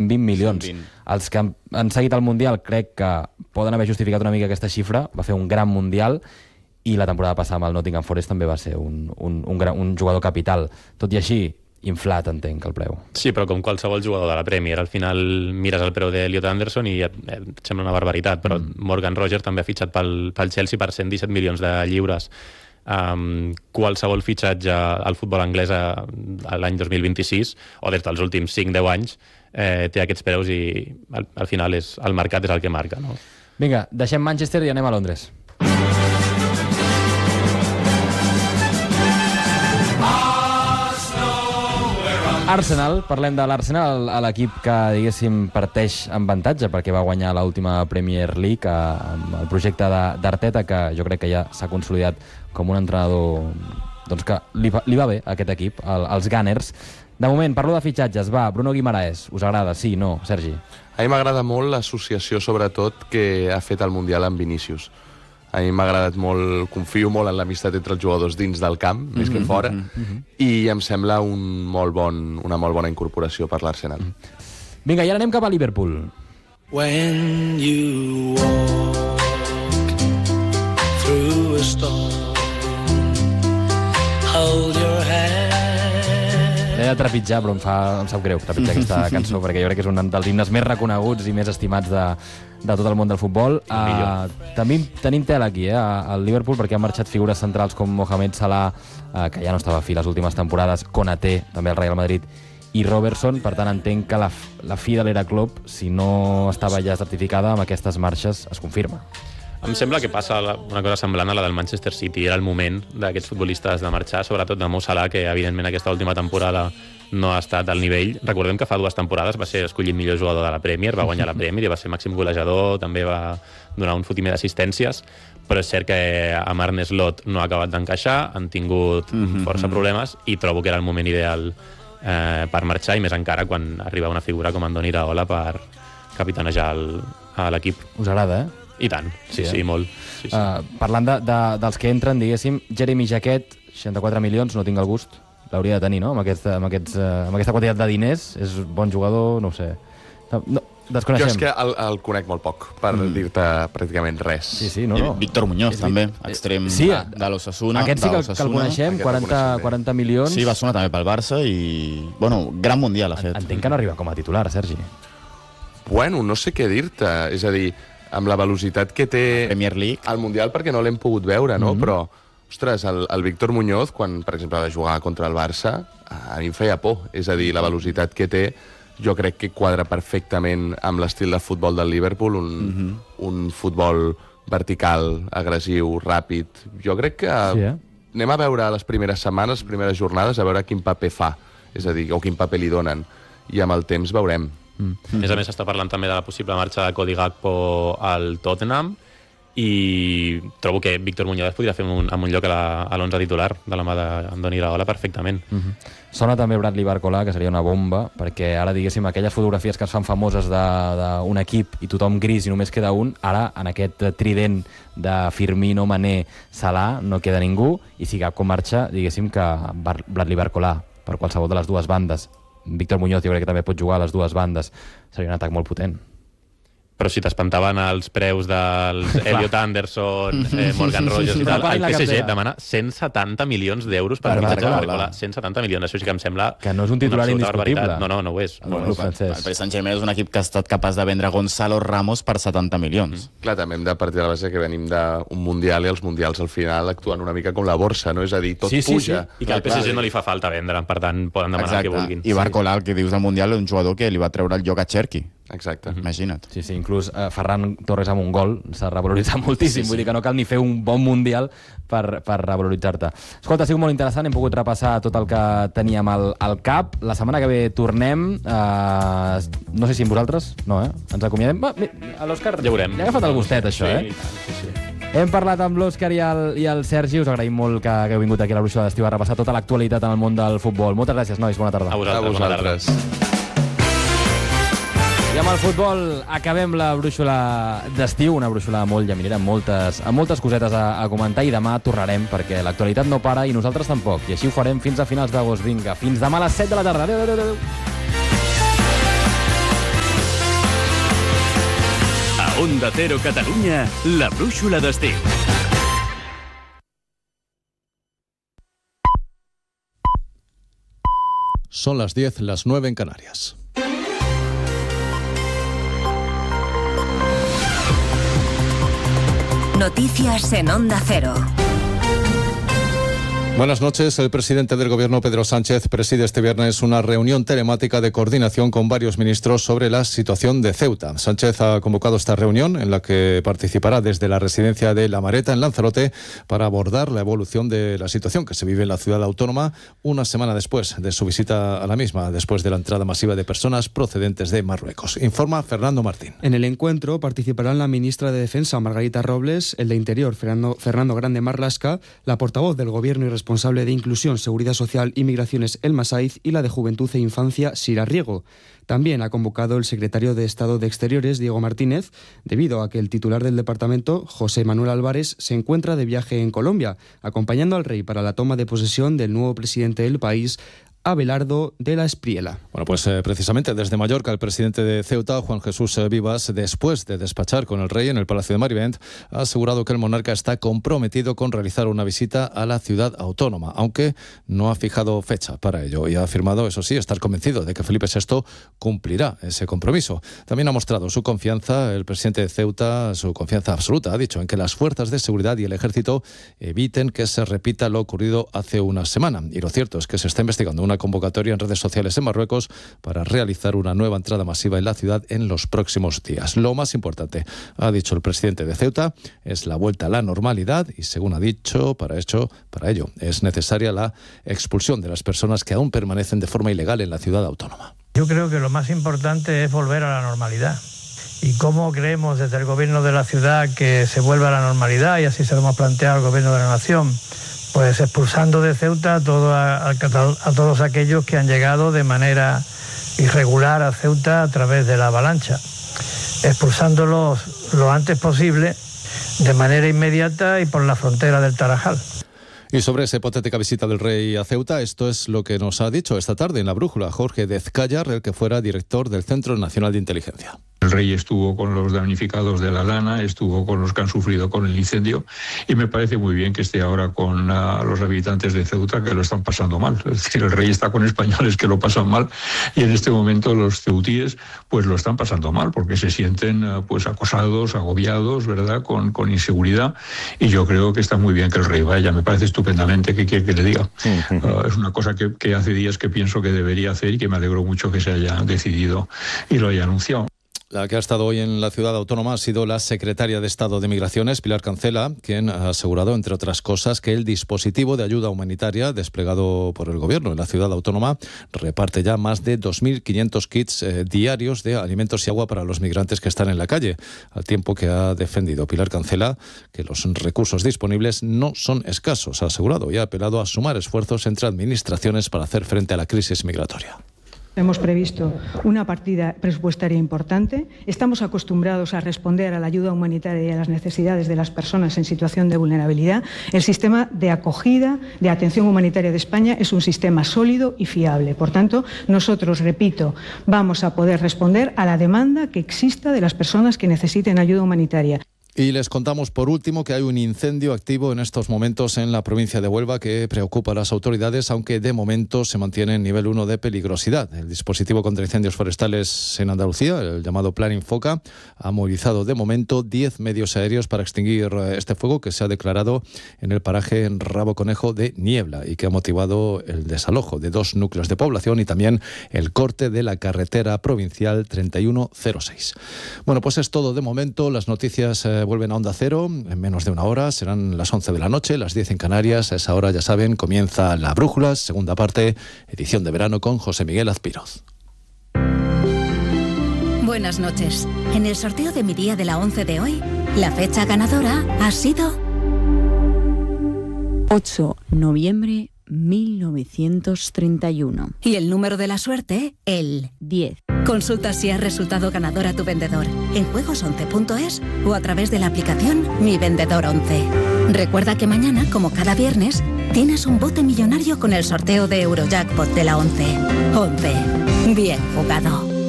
120 milions. 120. Els que han seguit el Mundial crec que poden haver justificat una mica aquesta xifra. Va fer un gran Mundial i la temporada passada amb el Nottingham Forest també va ser un jugador capital. Tot i així, inflat, entenc, el preu. Sí, però com qualsevol jugador de la Premier, al final mires el preu d'Elliot Anderson i et sembla una barbaritat, però Morgan Rogers també ha fitxat pel Chelsea per 117 milions de lliures. Qualsevol fitxatge al futbol anglès l'any 2026, o des dels últims 5-10 anys, té aquests preus i al final el mercat és el que marca, no? Vinga, deixem Manchester i anem a Londres. Arsenal, parlem de l'Arsenal, l'equip que, diguéssim, parteix amb avantatge perquè va guanyar l'última Premier League amb el projecte d'Arteta, que jo crec que ja s'ha consolidat com un entrenador doncs que li va bé a aquest equip, els Gunners. De moment, parlo de fitxatges. Va, Bruno Guimaraes, us agrada? Sí, no? Sergi? A mi m'agrada molt l'associació, sobretot, que ha fet el Mundial amb Vinícius. A mi m'ha agradat molt, confio molt en l'amistat entre els jugadors dins del camp, més que fora, i em sembla una molt bona incorporació per l'Arsenal. Vinga, i ara anem cap a Liverpool. When you walk through a storm, hold your hand. He de trepitjar, però em sap greu trepitjar aquesta cançó, perquè jo crec que és un dels himnes més reconeguts i més estimats de tot el món del futbol. També tenim tela aquí, al Liverpool, perquè han marxat figures centrals com Mohamed Salah, que ja no estava a fi les últimes temporades, Konaté, també al Real Madrid, i Robertson. Per tant, entenc que la fi de l'era Klopp, si no estava ja certificada, amb aquestes marxes es confirma. Em sembla que passa una cosa semblant a la del Manchester City. Era el moment d'aquests futbolistes de marxar, sobretot de Mo Salah, que evidentment aquesta última temporada no ha estat al nivell. Recordem que fa 2 temporades va ser escollit millor jugador de la Premier, va guanyar la Premier i va ser màxim golejador, també va donar un fotimer d'assistències, però és cert que amb Arne Slot no ha acabat d'encaixar, han tingut força problemes i trobo que era el moment ideal per marxar, i més encara quan arriba una figura com Andoni Iraola per capitanejar l'equip. Us agrada, eh? I tant, sí, molt. Sí. Parlant dels que entren, diguéssim, Jeremy Jacquet, 64 milions, no tinc el gust. L'hauria de tenir, no? Amb aquesta quantitat de diners. És bon jugador, no ho sé. No, desconeixem. Jo és que el conec molt poc, per dir-te pràcticament res. Sí, no. I Víctor Muñoz, també, extrem de l'Osasuna. Aquest sí que el coneixem, 40 milions. Sí, va sonar també pel Barça i... Bueno, gran mundial ha fet. Entenc que no arriba com a titular, Sergi. Bueno, no sé què dir-te. És a dir, amb la velocitat que té Premier League al Mundial, perquè no l'hem pogut veure, no? Però, ostres, el Víctor Muñoz, quan, per exemple, va jugar contra el Barça, a mi em feia por. És a dir, la velocitat que té, jo crec que quadra perfectament amb l'estil de futbol del Liverpool, un futbol vertical, agressiu, ràpid. Jo crec que anem a veure les primeres setmanes, les primeres jornades, a veure quin paper fa, és a dir, o quin paper li donen. I amb el temps veurem. A més, s'està parlant també de la possible marxa de Cody Gakpo al Tottenham, i trobo que Víctor Muñoz podria fer amb un lloc a l'11 titular de la mà d'Andoni Iraola perfectament. Sona també Bradley Barcola, que seria una bomba, perquè ara, diguéssim, aquelles fotografies que es fan famoses d'un equip i tothom gris i només queda un, ara en aquest trident de Firmino, Mané, Salah no queda ningú, i si Gakpo marxa, diguéssim que Bradley Barcola per qualsevol de les dues bandes. Víctor Muñoz jo crec que també pot jugar a les dues bandes. Seria un atac molt potent. Però si t'espantaven els preus dels Elliot Anderson, Morgan Rogers i tal, el PSG demana 170 milions d'euros per fitxatge de Barcola. 170 milions, això sí que em sembla que no és un titular indiscutible. No ho és. El Paris Saint-Germain és un equip que ha estat capaç de vendre Gonzalo Ramos per 70 milions. Clar, també hem de partir de la base que venim d'un Mundial i els Mundials al final actuen una mica com la borsa, no? És a dir, tot puja. I que al PSG no li fa falta vendre, per tant, poden demanar el que vulguin. I Barcola, el que dius del Mundial, és un jugador que li va treure el lloc a Cherki. Exacte. Imagina't. Sí, inclús Ferran Torres amb un gol s'ha revaloritzat moltíssim, vull dir que no cal ni fer un bon Mundial per revaloritzar-te. Escolta, ha sigut molt interessant, hem pogut repassar tot el que teníem al cap. La setmana que ve tornem, no sé si amb vosaltres, no, ens acomiadem. A l'Òscar ja veurem. Li ha agafat el gustet, això, Sí. Hem parlat amb l'Òscar i el Sergi, us agraïm molt que hagueu vingut aquí a la Brúixola d'Estiu a repassar tota l'actualitat en el món del futbol. Moltes gràcies, nois, bona tarda. A vosaltres. Bona tarda. I amb el futbol acabem la brúixola d'estiu, una brúixola molt llaminera, amb moltes cosetes a comentar, i demà tornarem perquè l'actualitat no para i nosaltres tampoc, i així ho farem fins a finals d'agost. Vinga, fins demà a les 7 de la tarda. Adéu. Onda Cero Catalunya, la brúixola d'estiu. Son las 10, las 9 en Canarias. Noticias en Onda Cero. Buenas noches. El presidente del Gobierno, Pedro Sánchez, preside este viernes una reunión telemática de coordinación con varios ministros sobre la situación de Ceuta. Sánchez ha convocado esta reunión en la que participará desde la residencia de La Mareta en Lanzarote para abordar la evolución de la situación que se vive en la ciudad autónoma una semana después de su visita a la misma, después de la entrada masiva de personas procedentes de Marruecos. Informa Fernando Martín. En el encuentro participarán la ministra de Defensa, Margarita Robles, el de Interior, Fernando Grande Marlaska, la portavoz del Gobierno y responsable de Inclusión, Seguridad Social y Migraciones, Elma Saiz, y la de Juventud e Infancia, Sira Riego. También ha convocado el secretario de Estado de Exteriores, Diego Martínez, debido a que el titular del departamento, José Manuel Álvarez, se encuentra de viaje en Colombia, acompañando al rey para la toma de posesión del nuevo presidente del país, Abelardo de la Espriela. Bueno, pues precisamente desde Mallorca, el presidente de Ceuta, Juan Jesús Vivas, después de despachar con el rey en el Palacio de Marivent, ha asegurado que el monarca está comprometido con realizar una visita a la ciudad autónoma, aunque no ha fijado fecha para ello y ha afirmado, eso sí, estar convencido de que Felipe VI cumplirá ese compromiso. También ha mostrado su confianza, el presidente de Ceuta, su confianza absoluta, ha dicho, en que las fuerzas de seguridad y el ejército eviten que se repita lo ocurrido hace una semana. Y lo cierto es que se está investigando una convocatoria en redes sociales en Marruecos para realizar una nueva entrada masiva en la ciudad en los próximos días. Lo más importante, ha dicho el presidente de Ceuta, es la vuelta a la normalidad y, según ha dicho, para ello es necesaria la expulsión de las personas que aún permanecen de forma ilegal en la ciudad autónoma. Yo creo que lo más importante es volver a la normalidad. ¿Y cómo creemos desde el gobierno de la ciudad que se vuelva a la normalidad? Y así se lo hemos planteado al gobierno de la nación. Pues expulsando de Ceuta a todos aquellos que han llegado de manera irregular a Ceuta a través de la avalancha. Expulsándolos lo antes posible, de manera inmediata y por la frontera del Tarajal. Y sobre esa hipotética visita del rey a Ceuta, esto es lo que nos ha dicho esta tarde en La Brújula Jorge Dezcayar, el que fuera director del Centro Nacional de Inteligencia. El rey estuvo con los damnificados de la Lana, estuvo con los que han sufrido con el incendio y me parece muy bien que esté ahora con los habitantes de Ceuta que lo están pasando mal. Es decir, el rey está con españoles que lo pasan mal y en este momento los ceutíes pues lo están pasando mal porque se sienten pues acosados, agobiados, ¿verdad? Con inseguridad, y yo creo que está muy bien que el rey vaya. Me parece estupendamente. ¿Qué quiere que le diga? Es una cosa que hace días que pienso que debería hacer y que me alegro mucho que se haya decidido y lo haya anunciado. La que ha estado hoy en la ciudad autónoma ha sido la secretaria de Estado de Migraciones, Pilar Cancela, quien ha asegurado, entre otras cosas, que el dispositivo de ayuda humanitaria desplegado por el Gobierno en la ciudad autónoma reparte ya más de 2.500 kits diarios de alimentos y agua para los migrantes que están en la calle, al tiempo que ha defendido Pilar Cancela que los recursos disponibles no son escasos, ha asegurado, y ha apelado a sumar esfuerzos entre administraciones para hacer frente a la crisis migratoria. Hemos previsto una partida presupuestaria importante. Estamos acostumbrados a responder a la ayuda humanitaria y a las necesidades de las personas en situación de vulnerabilidad. El sistema de acogida, de atención humanitaria de España es un sistema sólido y fiable. Por tanto, nosotros, repito, vamos a poder responder a la demanda que exista de las personas que necesiten ayuda humanitaria. Y les contamos por último que hay un incendio activo en estos momentos en la provincia de Huelva que preocupa a las autoridades, aunque de momento se mantiene en nivel 1 de peligrosidad. El dispositivo contra incendios forestales en Andalucía, el llamado Plan Infoca, ha movilizado de momento 10 medios aéreos para extinguir este fuego que se ha declarado en el paraje en Rabo Conejo de Niebla y que ha motivado el desalojo de 2 núcleos de población y también el corte de la carretera provincial 3106. Bueno, pues es todo de momento. Las noticias vuelven a Onda Cero en menos de una hora. Serán las 11 de la noche, las 10 en Canarias. A esa hora, ya saben, comienza La Brújula, segunda parte, edición de verano con José Miguel Azpiroz. Buenas noches. En el sorteo de mi día de la 11 de hoy, la fecha ganadora ha sido 8 noviembre 1931. Y el número de la suerte, el 10. Consulta si has resultado ganador a tu vendedor en juegos11.es o a través de la aplicación Mi Vendedor 11. Recuerda que mañana, como cada viernes, tienes un bote millonario con el sorteo de Eurojackpot de la 11. 11. Bien jugado.